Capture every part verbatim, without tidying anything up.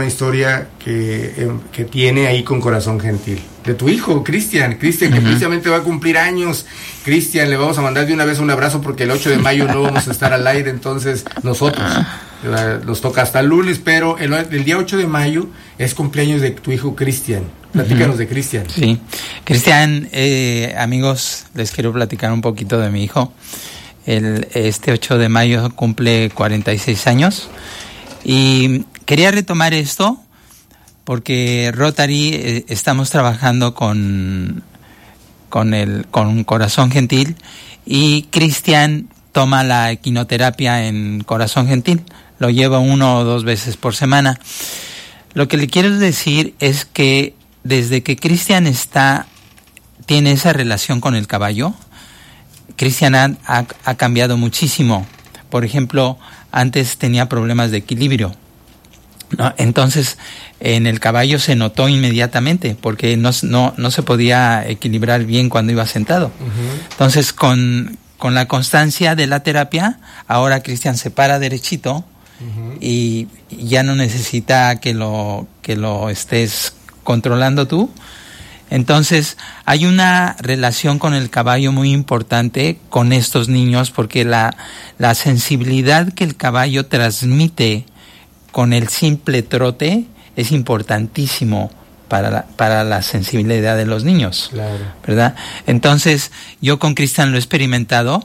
historia que, eh, que tiene ahí con Corazón Gentil. De tu hijo, Cristian, Cristian, que uh-huh. precisamente va a cumplir años. Cristian, le vamos a mandar de una vez un abrazo porque el ocho de mayo no vamos a estar al aire, entonces nosotros eh, nos toca hasta el lunes, pero el, el día ocho de mayo es cumpleaños de tu hijo Cristian. Platícanos uh-huh. de Cristian. Sí, Cristian, eh, amigos, les quiero platicar un poquito de mi hijo. El, este ocho de mayo cumple cuarenta y seis años y quería retomar esto porque Rotary eh, estamos trabajando con con el con Corazón Gentil y Cristian toma la equinoterapia en Corazón Gentil, lo lleva uno o dos veces por semana. Lo que le quiero decir es que desde que Cristian está tiene esa relación con el caballo, Cristian ha, ha, ha cambiado muchísimo. Por ejemplo, antes tenía problemas de equilibrio, ¿no? Entonces, en el caballo se notó inmediatamente porque no, no, no se podía equilibrar bien cuando iba sentado. Uh-huh. Entonces, con, con la constancia de la terapia, ahora Cristian se para derechito uh-huh. y ya no necesita que lo, que lo estés controlando tú. Entonces, hay una relación con el caballo muy importante con estos niños porque la, la sensibilidad que el caballo transmite con el simple trote es importantísimo para la, para la sensibilidad de los niños, claro. ¿verdad? Entonces, yo con Cristian lo he experimentado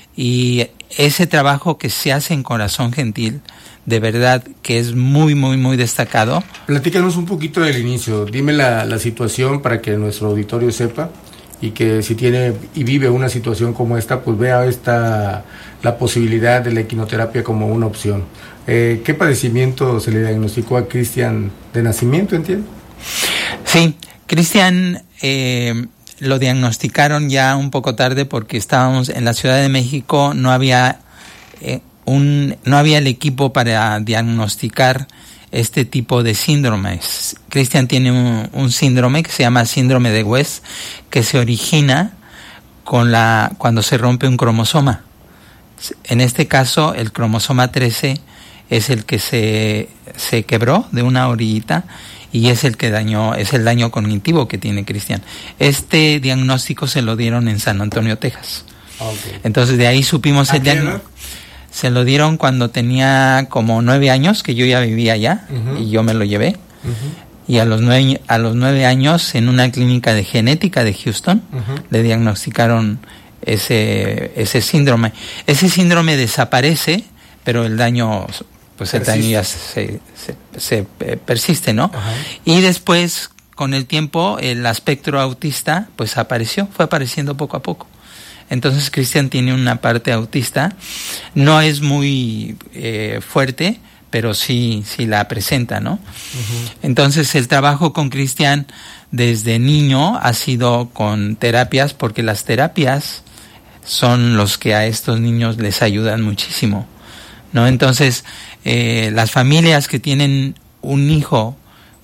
y ese trabajo que se hace en Corazón Gentil, de verdad que es muy, muy, muy destacado. Platícanos un poquito del inicio, dime la, la situación para que nuestro auditorio sepa y que si tiene y vive una situación como esta, pues vea esta la posibilidad de la equinoterapia como una opción. Eh, ¿Qué padecimiento se le diagnosticó a Cristian de nacimiento, entiendo? Sí, Cristian eh, lo diagnosticaron ya un poco tarde porque estábamos en la Ciudad de México, no había... Eh, Un, no había el equipo para diagnosticar este tipo de síndromes. Cristian tiene un, un síndrome que se llama síndrome de West, que se origina con la, cuando se rompe un cromosoma. En este caso, el cromosoma trece es el que se, se quebró de una orillita y es el que dañó, es el daño cognitivo que tiene Cristian. Este diagnóstico se lo dieron en San Antonio, Texas. Okay. Entonces de ahí supimos el diagnóstico. Se lo dieron cuando tenía como nueve años, que yo ya vivía allá, uh-huh. y yo me lo llevé. Uh-huh. Y a los nueve, a los nueve años, en una clínica de genética de Houston, uh-huh. le diagnosticaron ese, ese síndrome. Ese síndrome desaparece, pero el daño, pues el persiste. daño ya se, se, se, se persiste, ¿no? Uh-huh. Y después, con el tiempo, el espectro autista, pues apareció, fue apareciendo poco a poco. Entonces Cristian tiene una parte autista, no es muy eh, fuerte, pero sí, sí la presenta, ¿no? Uh-huh. Entonces el trabajo con Cristian desde niño ha sido con terapias, porque las terapias son los que a estos niños les ayudan muchísimo, ¿no? Entonces eh, las familias que tienen un hijo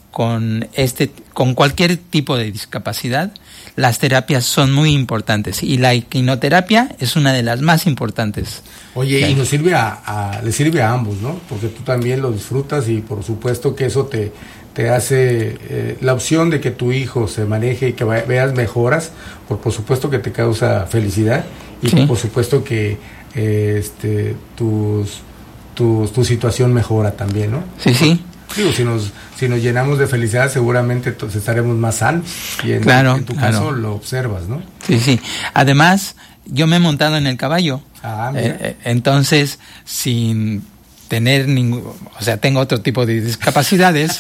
con este, con cualquier tipo de discapacidad, las terapias son muy importantes y la equinoterapia es una de las más importantes. Oye, y nos sirve a, a le sirve a ambos, ¿no? Porque tú también lo disfrutas y por supuesto que eso te te hace eh, la opción de que tu hijo se maneje y que vaya, veas mejoras, por, por supuesto que te causa felicidad y sí. por supuesto que eh, este tus, tus tu situación mejora también, ¿no? Sí, sí. Digo, si nos si nos llenamos de felicidad, seguramente entonces estaremos más sanos. Y en, claro, en tu claro. caso lo observas, ¿no? Sí, sí. Además, yo me he montado en el caballo. Ah, mira. Eh, entonces, sin tener ningún... O sea, tengo otro tipo de discapacidades,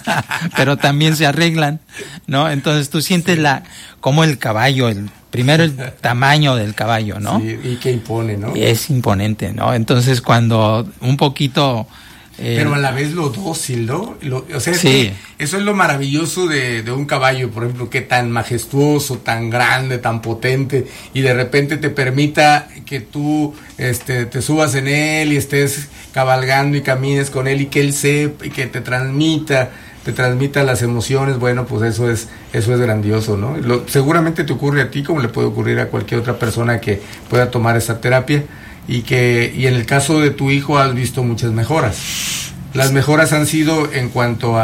pero también se arreglan, ¿no? Entonces tú sientes sí. la como el caballo, el primero el tamaño del caballo, ¿no? Sí, y que impone, ¿no? Es imponente, ¿no? Entonces cuando un poquito... Eh, pero a la vez lo dócil, ¿no? Lo, o sea, es sí. que eso es lo maravilloso de, de un caballo, por ejemplo, que tan majestuoso, tan grande, tan potente, y de repente te permita que tú este, te subas en él y estés cabalgando y camines con él y que él sepa y que te transmita, te transmita las emociones. Bueno, pues eso es eso es grandioso, ¿no? Lo, seguramente te ocurre a ti como le puede ocurrir a cualquier otra persona que pueda tomar esa terapia. Y que y en el caso de tu hijo has visto muchas mejoras. Las mejoras han sido en cuanto a